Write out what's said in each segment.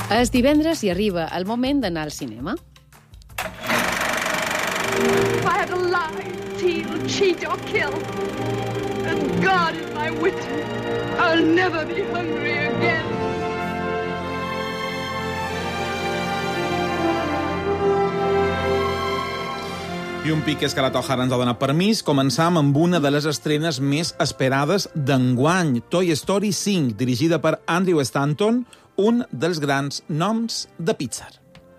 És divendres i arriba el moment d'anar al cinema. If I had to lie, steal, cheat or kill, then God is my witness, I'll never be hungry again. I un pic és que la Tohara ens ha donat permís. Començam amb una de les estrenes més esperades d'enguany, Toy Story 5, dirigida per Andrew Stanton, un dels grans noms de Pixar.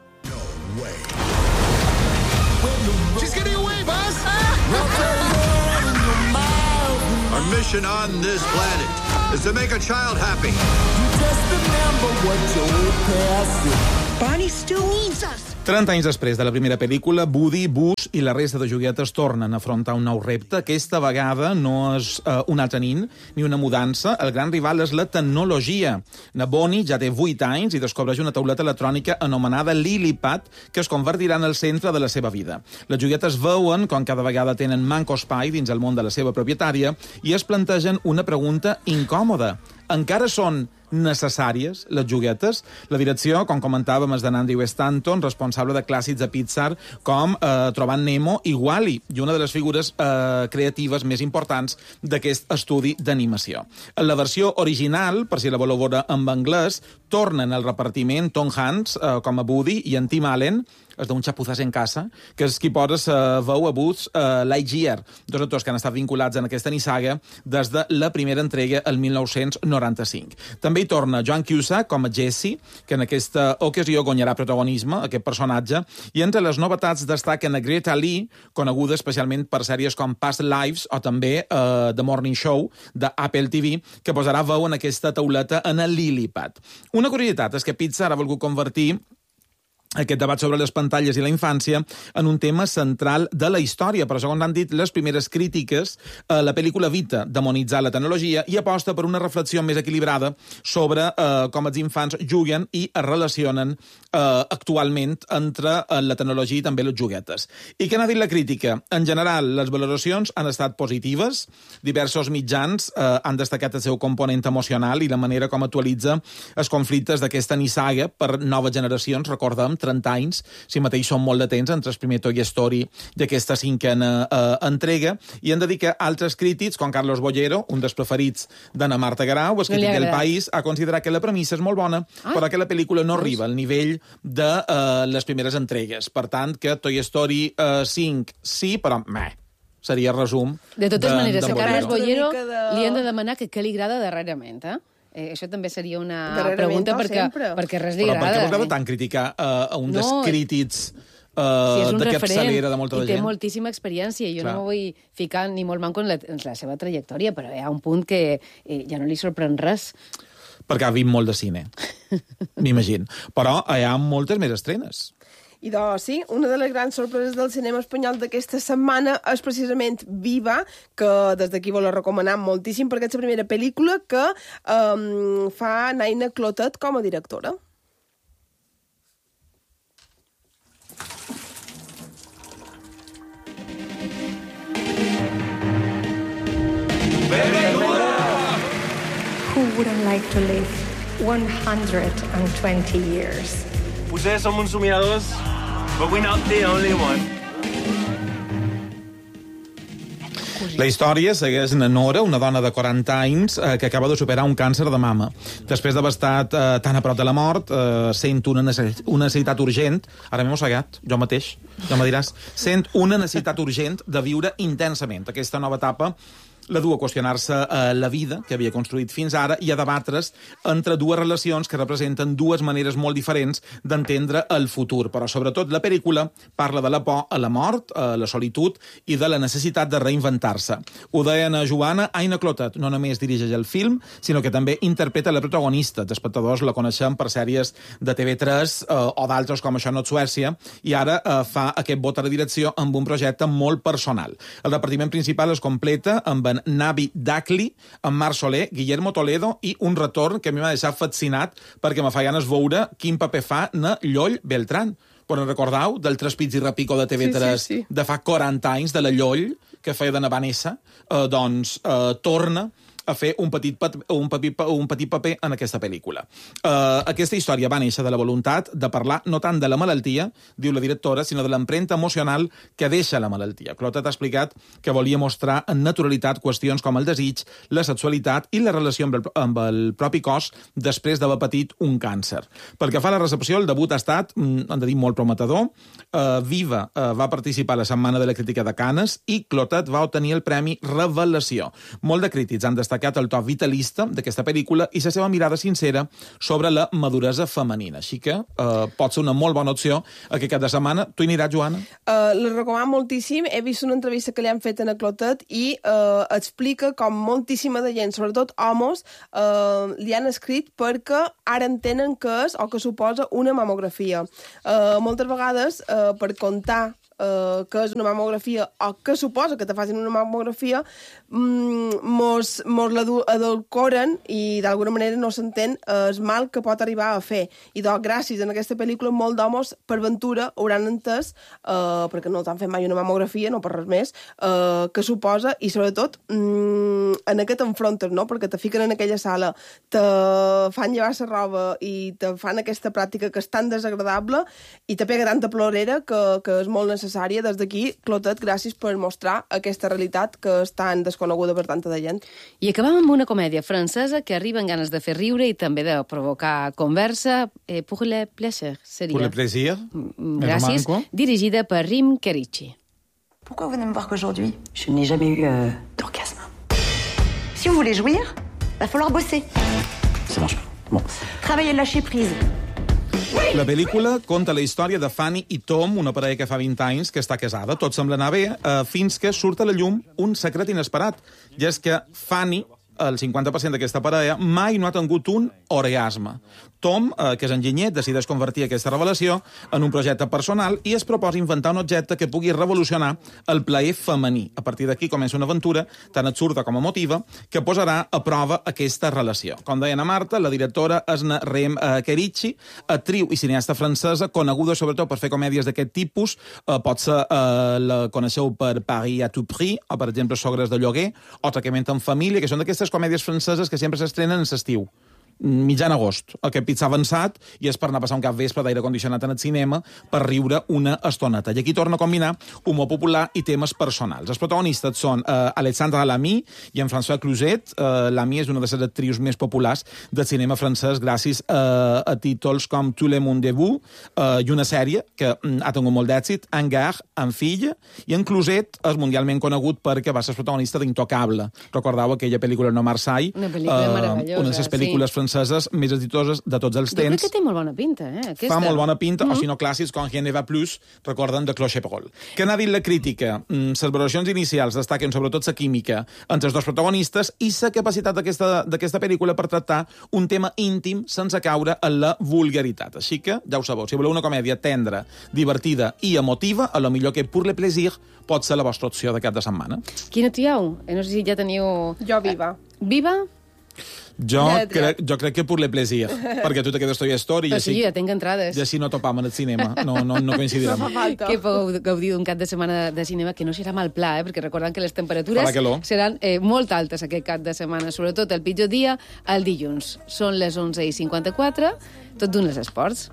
She's getting away, boss! Our mission on this planet is to make a child happy. Just remember what your past is. Bonnie still needs us. 30 anys després de la primera pel·lícula, Woody, Buzz i la resta de joguetes tornen a afrontar un nou repte. Aquesta vegada no és un altre nin ni una mudança. El gran rival és la tecnologia. Na Bonnie ja té 8 anys i descobreix una tauleta electrònica anomenada LilyPad que es convertirà en el centre de la seva vida. Les joguetes veuen com cada vegada tenen manco espai dins el món de la seva propietària i es plantegen una pregunta incòmoda. Encara són necessàries les joguetes? La direcció, com comentàvem, és d'Andrew Stanton, responsable de clàssics de Pixar com Trobant Nemo i Wall-E, i una de les figures creatives més importants d'aquest estudi d'animació. En la versió original, per si la voleu veure en anglès, tornen al repartiment Tom Hanks com a Woody i en Tim Allen, és d'un xapuzàs en casa, que és qui posa veu a Buzz Lightyear, dos actors que han estat vinculats en aquesta nissaga des de la primera entrega el 1995. També hi torna John Cusack com a Jesse, que en aquesta ocasió guanyarà protagonisme, aquest personatge, i entre les novetats destaquen a Greta Lee, coneguda especialment per sèries com Past Lives o també The Morning Show d'Apple TV, que posarà veu en aquesta tauleta en el LilyPad. Una curiositat és que Pixar ha volgut convertir aquest debat sobre les pantalles i la infància en un tema central de la història, però segons han dit les primeres crítiques, la pel·lícula evita demonitzar la tecnologia i aposta per una reflexió més equilibrada sobre com els infants juguen i es relacionen actualment entre la tecnologia i també les joguetes. I què n'ha dit la crítica? En general, les valoracions han estat positives, diversos mitjans han destacat el seu component emocional i la manera com actualitza els conflictes d'aquesta nissaga per noves generacions, recordem, 30 anys, si mateix són molt de temps entre el primer Toy Story i aquesta cinquena entrega, i han de dir que altres crítics, com Carlos Bollero, un dels preferits d'Anna Marta Garau, el crític del País, ha considerat que la premissa és molt bona, però que la pel·lícula no arriba al nivell de les primeres entregues. Per tant, que Toy Story 5 sí, però seria resum. De totes maneres, a Carlos Bollero li han de demanar que què li agrada darrerament, això també seria una pregunta perquè res li agrada. Però per què vos agrada tant criticar a un dels crítics de capçalera de molta gent? gent? I té moltíssima experiència. Jo no m'ho vull ficar ni molt manco en la seva trajectòria, però hi ha un punt que ja no li sorprèn res. Perquè ha vist molt de cine, m'imagino. Però hi ha moltes més estrenes. I doncs, sí, una de les grans sorpreses del cinema espanyol d'aquesta setmana és precisament Viva, que des d'aquí vol recomanar moltíssim, perquè és la primera pel·lícula que fa Naina Clotet com a directora. Who wouldn't like to live 120 years? Potser som uns somiadors, but we're not the only one. La història segueix na Nora, una dona de 40 anys que acaba de superar un càncer de mama. Després d'haver estat tan a prop de la mort, sent una necessitat urgent, ara m'he mossegat, jo mateix, ja me diràs, sent una necessitat urgent de viure intensament aquesta nova etapa la du a qüestionar-se la vida que havia construït fins ara i a debatre's entre dues relacions que representen dues maneres molt diferents d'entendre el futur. Però, sobretot, la pel·lícula parla de la por a la mort, a la solitud i de la necessitat de reinventar-se. Ho deien a Joana, Aina Clotet no només dirigeix el film, sinó que també interpreta la protagonista. Els espectadors la coneixem per sèries de TV3 o d'altres com Això no és Suècia, i ara fa aquest vot a la direcció amb un projecte molt personal. El repartiment principal es completa amb en Navi Dakli, en Marc Soler, Guillermo Toledo i un retorn que a mi m'ha deixat fascinat perquè me fa ganes veure quin paper fa na Lloll Beltrán. Però recordeu del Tres pits i repico de TV3 de fa 40 anys, de la Lloll, que feia de na Vanessa, doncs torna a fer un petit paper en aquesta pel·lícula. Aquesta història va néixer de la voluntat de parlar no tant de la malaltia, diu la directora, sinó de l'empremta emocional que deixa la malaltia. Clotet ha explicat que volia mostrar en naturalitat qüestions com el desig, la sexualitat i la relació amb el propi cos després d'haver patit un càncer. Pel que fa a la recepció, el debut ha estat, hem de dir, molt prometedor. Viva va participar a la Setmana de la Crítica de Canes i Clotet va obtenir el Premi Revelació. Molt de crítics han destacat el to vitalista d'aquesta pel·lícula i la seva mirada sincera sobre la maduresa femenina. Així que pot ser una molt bona opció aquest cap de setmana. Tu hi aniràs, Joana? La recomano moltíssim. He vist una entrevista que li han fet a Clotet i explica com moltíssima de gent, sobretot homes, li han escrit perquè ara entenen què és o què suposa una mamografia. Moltes vegades, per contar què és una mamografia o què suposa que te facin una mamografia, mos l'adulcoren i d'alguna manera no s'entén el mal que pot arribar a fer. I doncs, gràcies a aquesta pel·lícula, molt d'homes per ventura hauran entès, perquè no t'han fet mai una mamografia, no per res més, què suposa i sobretot en aquest enfrontes, no? Perquè te fiquen en aquella sala, te fan llevar la roba i te fan aquesta pràctica que és tan desagradable i te pega tanta plorera que és molt necessària. Des d'aquí, Clotet, gràcies per mostrar aquesta realitat que és tan desconeguda per tanta de gent. I acabam amb una comèdia francesa que arriba amb ganes de fer riure i també de provocar conversa. Pour le plaisir, seria. Pour le plaisir. Gràcies. Dirigida per Rim Kerici. Pourquoi vous venez me voir qu'aujourd'hui? Je n'ai jamais eu d'orgasme. Si vous voulez jouir, va falloir bosser. Ça marche. Bon. Travailler et lâcher prise. La pel·lícula conta la història de Fanny i Tom, una parella que fa 20 anys que està casada. Tot sembla anar bé fins que surt a la llum un secret inesperat. I és que Fanny, el 50% d'aquesta parella, mai no ha tingut un orgasme. Tom, que és enginyer, decideix convertir aquesta revelació en un projecte personal i es proposa inventar un objecte que pugui revolucionar el plaer femení. A partir d'aquí comença una aventura tan absurda com emotiva que posarà a prova aquesta relació. Com deia Marta, la directora és Rim Kerici, actriu i cineasta francesa, coneguda sobretot per fer comèdies d'aquest tipus. Potser la coneixeu per Paris à tout prix, o per exemple Sogres de lloguer, o Tracament en família, que són d'aquestes comèdies franceses que sempre s'estrenen en l'estiu. Mitjan agost, aquest pizza avançat, i és per anar a passar un cap vespre d'aire condicionat en el cinema per riure una estoneta. I aquí torna a combinar humor popular i temes personals. Els protagonistes són Alexandre Lamy i en François Cluzet. Lamy és una de les actrius més populars del cinema francès gràcies a títols com Tout le monde debout i una sèrie que ha tingut molt d'èxit, En gare, en fille, i en Cluzet és mundialment conegut perquè va ser protagonista d'Intocable. Recordeu aquella pel·lícula No Marseille? Una pel·lícula meravellosa, una de les pel·lícules franceses més exitoses de tots els temps. Jo crec que té molt bona pinta, aquesta. Fa molt bona pinta, o si no clàssics com Rien ne va plus, recorden de Clocheperol. Què n'ha dit la crítica? Les valoracions inicials destaquen sobretot la química entre els dos protagonistes i la capacitat d'aquesta pel·lícula per tractar un tema íntim sense caure en la vulgaritat. Així que, ja ho sabeu, si voleu una comèdia tendra, divertida i emotiva, a lo millor que Pour le plaisir pot ser la vostra opció de cap de setmana. Quina trieu? No sé si ja teniu... Jo, Viva. Viva? Jo crec que Pour le plaisir, perquè tu te quedes Toy Story i així... Sí, ja tinc entrades. I així no topam en el cinema, no coincidirem. No fa falta. Que podeu gaudir d'un cap de setmana de cinema que no serà mal pla, perquè recordant que les temperatures seran molt altes aquest cap de setmana, sobretot el pitjor dia, el dilluns. Són les 11:54, tot d'un les esports.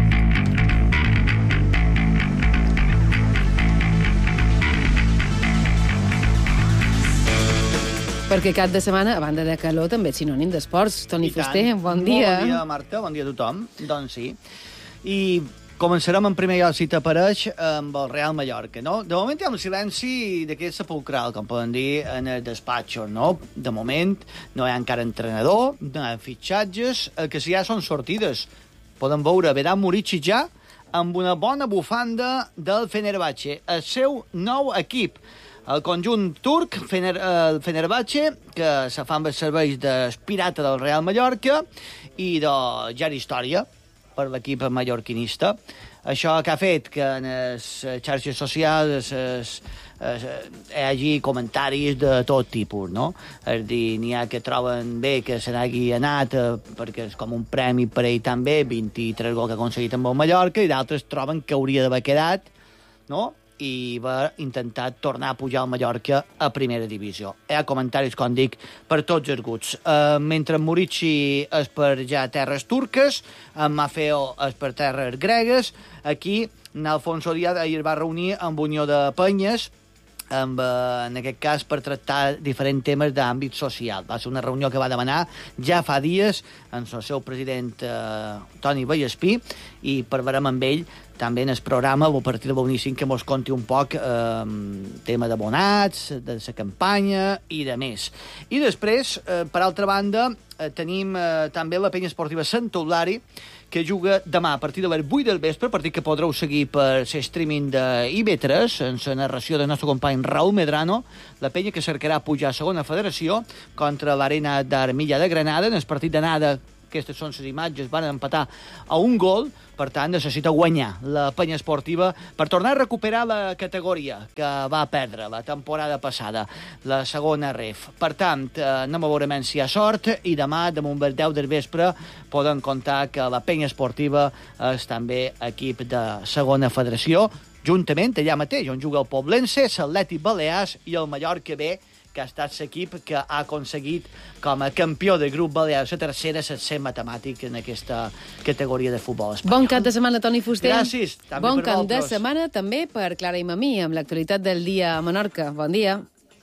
Perquè cap de setmana, a banda de calor, també és sinònim d'esports. Toni Fuster, bon dia. Bon dia, Marta, bon dia a tothom. Doncs sí. I començarem en primer lloc, si t'apareix, amb el Real Mallorca, no? De moment hi ha un silenci d'aquest sepulcral, com poden dir, en el despatxo, no? De moment no hi ha encara entrenador, no hi ha fitxatges, el que sí hi ha són sortides. Podem veure Vedat Murici ja amb una bona bufanda del Fenerbahçe, el seu nou equip. El conjunt turc, el Fenerbahçe, que se fa amb els serveis pirata del Real Mallorca i de ja història per l'equip mallorquinista. Això que ha fet que en les xarxes socials hi hagi comentaris de tot tipus, no? És dir, n'hi ha que troben bé que se n'hagi anat perquè és com un premi per ell també, 23 gols que ha aconseguit amb el Mallorca, i d'altres troben que hauria d'haver quedat, no? i va intentar tornar a pujar al Mallorca a primera divisió. Hi ha comentaris, com dic, per tots els gusts. Mentre en Murici és per ja terres turques, en Mafeo és per terres gregues, aquí en Alfonso Díaz ahir va reunir amb Unió de Penyes, en aquest cas per tractar diferents temes d'àmbit social. Va ser una reunió que va demanar ja fa dies amb el seu president Toni Vallespí, i parlarem amb ell també en el programa a partir de l'Unicin que mos conti un poc tema d'abonats, de la campanya i de més. I després, per altra banda, tenim també la penya esportiva Sant Eulari, que juga demà a partir de les 8 del vespre, partit que podreu seguir per ser streaming d'IV3, en la narració del nostre company Raúl Medrano, la penya que cercarà pujar a segona federació contra l'Arena d'Armilla de Granada. En el partit d'anada, aquestes són les imatges, van empatar a un gol, per tant necessita guanyar la penya esportiva per tornar a recuperar la categoria que va perdre la temporada passada, la segona ref. Per tant, anem a veure si hi ha sort, i demà, damunt les 10 del vespre, poden comptar que la penya esportiva és també equip de segona federació, juntament allà mateix, on juga el Poblense, l'Atlètic Balears i el Mallorca B, que ha estat l'equip que ha aconseguit com a campió de grup balear la tercera ser matemàtic en aquesta categoria de futbol espanyol. Bon cap de setmana, Toni Fuster. Gràcies. Bon cap de setmana també per Clara i Mamí, amb l'actualitat del dia a Menorca. Bon dia.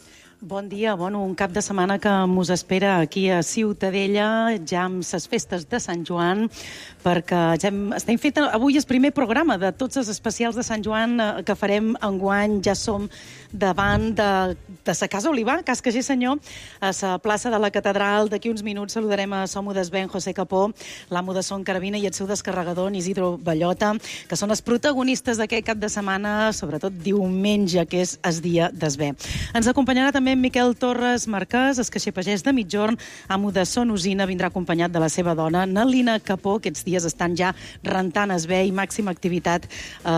Bon dia, un cap de setmana que mos espera aquí a Ciutadella, ja amb les festes de Sant Joan, perquè ja estem fent avui el primer programa de tots els especials de Sant Joan que farem enguany. Ja som davant de la Casa Olivar, Cas Cager Senyor, a la plaça de la Catedral. D'aquí uns minuts saludarem a Somo d'Esben, José Capó, l'amo de Son Carabina, i el seu descarregador, Isidro Ballota, que són els protagonistes d'aquest cap de setmana, sobretot diumenge, que és el dia d'Esbé. Ens acompanyarà també Miquel Torres Marquès, el caixer pagès de Mitjorn, amo de Son Usina, vindrà acompanyat de la seva dona, Nalina Capó. Aquests dies estan ja rentant Esbé i màxima activitat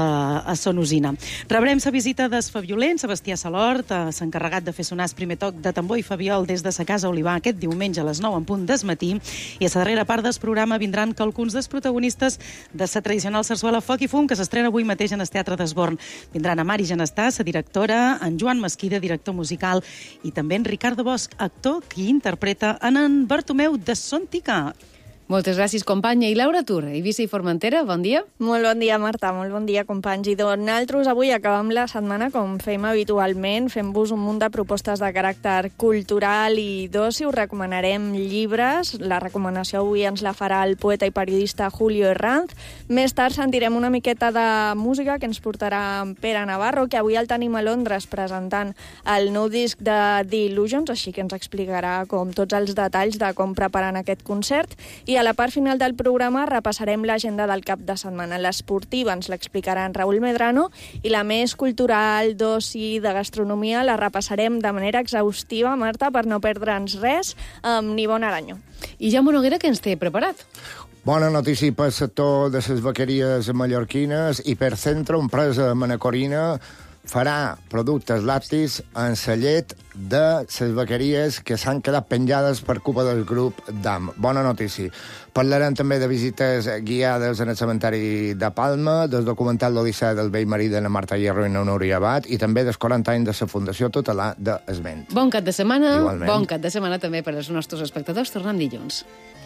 a Son Usina. Rebrem la visita d'Esfaviolent, Sebastià Salort, s'ha encarregat de fer sonar el primer toc de tambor i fabiol des de sa Casa Olivar aquest diumenge a les 9 en punt del matí, i a la darrera part del programa vindran alguns dels protagonistes de la tradicional sarsuela Foc i Fum, que s'estrena avui mateix en el Teatre d'Esborn. Vindran a Mari Genestà, la directora, en Joan Mesquida, director musical, i també en Ricardo Bosch, actor, qui interpreta en Bartomeu de Sontica. Moltes gràcies, companya. I Laura Tur, Eivissa i Formentera, bon dia. Molt bon dia, Marta, molt bon dia, companys. I nosaltres avui acabem la setmana com fem habitualment, fem-vos un munt de propostes de caràcter cultural i d'oci. Us recomanarem llibres. La recomanació avui ens la farà el poeta i periodista Julio Herranz. Més tard sentirem una miqueta de música que ens portarà Pere Navarro, que avui el tenim a Londres presentant el nou disc de The Illusions, així que ens explicarà com tots els detalls de com preparen aquest concert. I a la part final del programa repassarem l'agenda del cap de setmana. L'esportiva ens l'explicarà en Raúl Medrano, i la més cultural, d'oci, de gastronomia, la repassarem de manera exhaustiva, Marta, per no perdre'ns res, amb Nivon Aranyo. I Jaume Noguera, què ens té preparat? Bona notícia pel sector de les vaqueries mallorquines. Hipercentro, empresa manacorina, farà productes lactis en la llet de les vaqueries que s'han quedat penjades per culpa del grup DAM. Bona notícia. Parlarem també de visites guiades en el cementeri de Palma, del documental l'Odissea del vell marí de la Marta Hierro i na Núria Abad, i també dels 40 anys de la Fundació Tutelà d'Esment. Bon cap de setmana. Igualment. Bon cap de setmana també per als nostres espectadors. Tornem dilluns.